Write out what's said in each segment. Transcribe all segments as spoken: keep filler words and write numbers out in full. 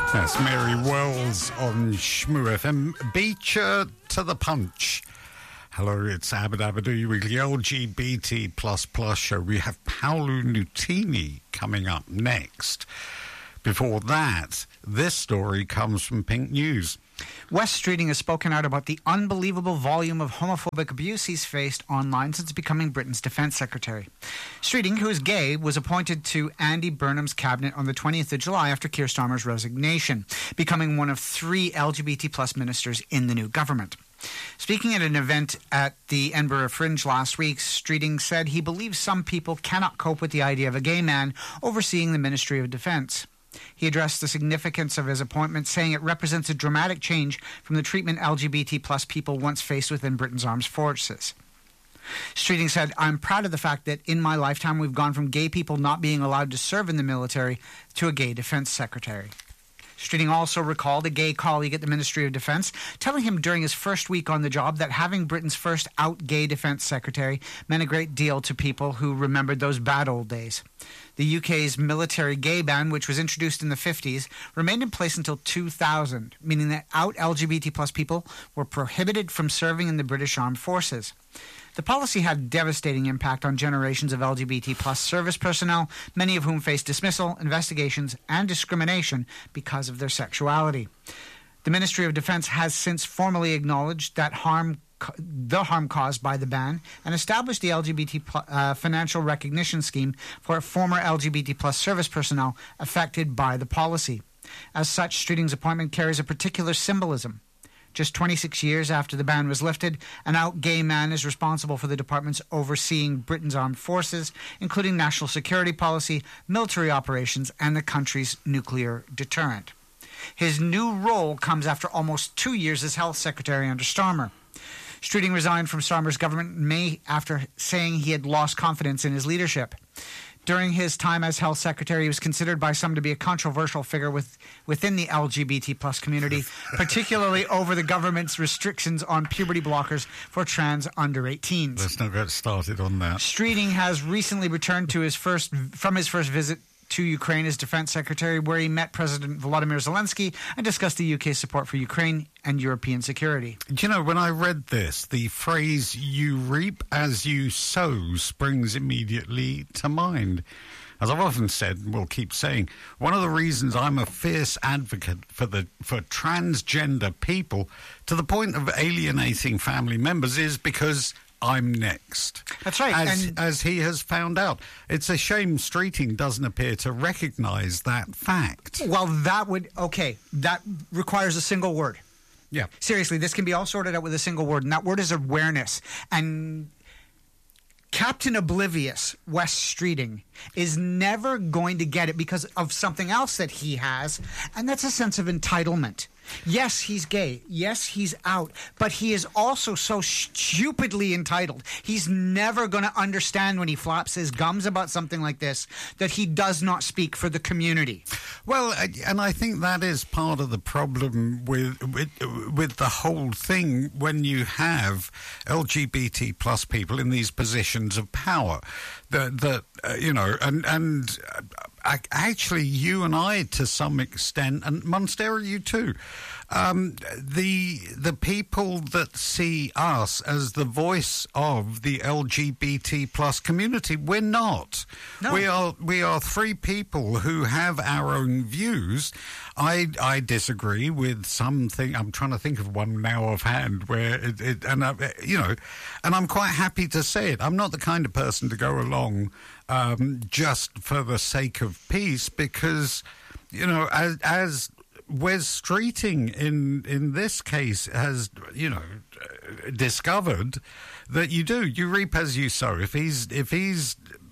That's Mary Wells on Shmoo F M. Beecher to the punch. Hello, it's Abadabadoo, your weekly L G B T plus plus show. We have Paolo Nutini coming up next. Before that, this story comes from Pink News. Wes Streeting has spoken out about the unbelievable volume of homophobic abuse he's faced online since becoming Britain's defence secretary. Streeting, who is gay, was appointed to Andy Burnham's cabinet on the twentieth of July after Keir Starmer's resignation, becoming one of three L G B T plus ministers in the new government. Speaking at an event at the Edinburgh Fringe last week, Streeting said he believes some people cannot cope with the idea of a gay man overseeing the Ministry of Defence. He addressed the significance of his appointment, saying it represents a dramatic change from the treatment L G B T plus people once faced within Britain's armed forces. Streeting said, "I'm proud of the fact that in my lifetime we've gone from gay people not being allowed to serve in the military to a gay defence secretary." Streeting also recalled a gay colleague at the Ministry of Defence telling him during his first week on the job that having Britain's first out gay defence secretary meant a great deal to people who remembered those bad old days. The U K's military gay ban, which was introduced in the fifties, remained in place until two thousand, meaning that out L G B T plus people were prohibited from serving in the British Armed Forces. The policy had a devastating impact on generations of L G B T plus service personnel, many of whom faced dismissal, investigations, and discrimination because of their sexuality. The Ministry of Defence has since formally acknowledged that harm the harm caused by the ban and established the L G B T uh, financial recognition scheme for former L G B T plus service personnel affected by the policy. As such, Streeting's appointment carries a particular symbolism. Just twenty-six years after the ban was lifted, an out gay man is responsible for the departments overseeing Britain's armed forces, including national security policy, military operations, and the country's nuclear deterrent. His new role comes after almost two years as health secretary under Starmer. Streeting resigned from Starmer's government in May after saying he had lost confidence in his leadership. During his time as health secretary, he was considered by some to be a controversial figure with, within the L G B T plus community, particularly over the government's restrictions on puberty blockers for trans under eighteens. Let's not get started on that. Streeting has recently returned to his first from his first visit to Ukraine as defense secretary, where he met President Volodymyr Zelensky and discussed the U K's support for Ukraine and European security. Do you know, when I read this, the phrase "you reap as you sow" springs immediately to mind. As I've often said, and will keep saying, one of the reasons I'm a fierce advocate for the for transgender people to the point of alienating family members is because I'm next. That's right. As, and as he has found out. It's a shame Streeting doesn't appear to recognise that fact. Well, that would, okay, that requires a single word. Yeah. Seriously, this can be all sorted out with a single word, and that word is awareness. And Captain Oblivious, Wes Streeting, is never going to get it because of something else that he has, and that's a sense of entitlement. Yes, he's gay. Yes, he's out. But he is also so stupidly entitled. He's never going to understand when he flaps his gums about something like this that he does not speak for the community. Well, and I think that is part of the problem with with, with the whole thing when you have L G B T plus people in these positions of power. That, that uh, you know, and, and uh, actually you and I, to some extent, and Monstera, you too, um, the the people that see us as the voice of the L G B T plus community, we're not. No. We are we are three people who have our own views. I I disagree with something. I'm trying to think of one now offhand where it, it and I, you know, and I'm quite happy to say it. I'm not the kind of person to go along um, just for the sake of peace, because you know, as as Wes Streeting in in this case has, you know, discovered that you do you reap as you sow. If he's if he's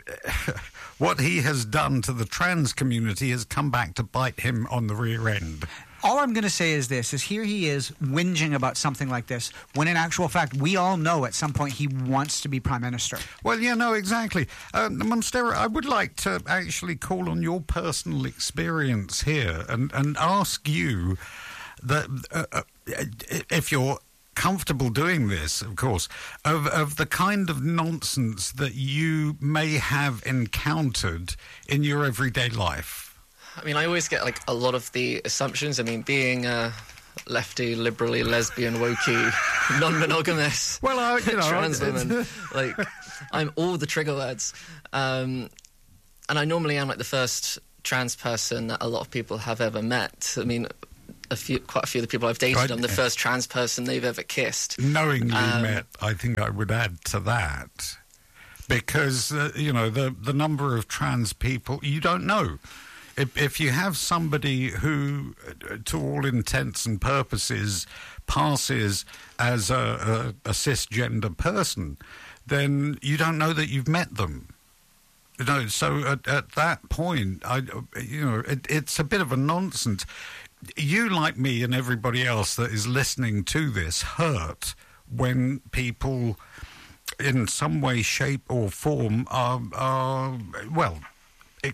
what he has done to the trans community has come back to bite him on the rear end. All I'm going to say is this, is here he is whinging about something like this, when in actual fact, we all know at some point he wants to be Prime Minister. Well, yeah, no, exactly. Uh, Monstera, I would like to actually call on your personal experience here and, and ask you that uh, uh, if you're comfortable doing this, of course, of, of the kind of nonsense that you may have encountered in your everyday life. I mean, I always get like a lot of the assumptions. I mean, being a lefty, liberally, lesbian, wokey, non-monogamous, well, uh, you know, trans woman, like I'm all the trigger words, um, and I normally am like the first trans person that a lot of people have ever met. I mean, a few, quite a few of the people I've dated, right. I'm the first trans person they've ever kissed. Knowingly um, met, I think I would add to that, because uh, you know the the number of trans people you don't know. If, if you have somebody who, to all intents and purposes, passes as a, a, a cisgender person, then you don't know that you've met them. You know, so at, at that point, I, you know, it, it's a bit of a nonsense. You, like me and everybody else that is listening to this, hurt when people, in some way, shape, or form, are, are well. It,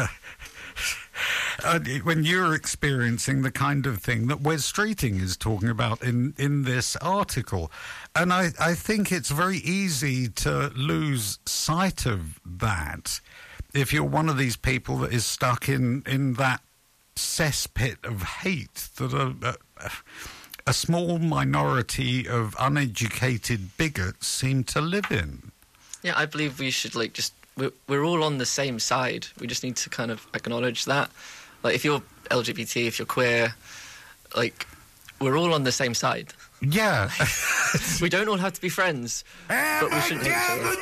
Uh, when you're experiencing the kind of thing that Wes Streeting is talking about in, in this article. And I, I think it's very easy to lose sight of that if you're one of these people that is stuck in, in that cesspit of hate that a, a, a small minority of uneducated bigots seem to live in. Yeah, I believe we should, like, just... We're, we're all on the same side. We just need to kind of acknowledge that. Like, if you're L G B T, if you're queer, like, we're all on the same side. Yeah. We don't all have to be friends, but we shouldn't hate each other.